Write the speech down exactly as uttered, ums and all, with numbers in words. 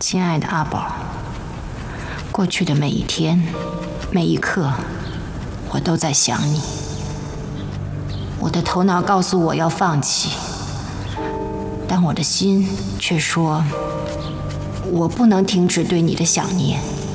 亲爱的阿宝，过去的每一天、每一刻，我都在想你。我的头脑告诉我要放弃，但我的心却说，我不能停止对你的想念。